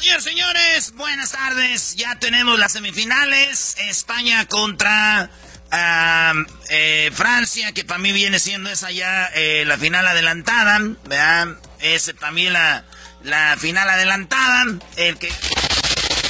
Señores, buenas tardes. Ya tenemos las semifinales. España contra Francia, que para mí viene siendo esa ya la final adelantada. ¿Verdad? Es también la final adelantada. El que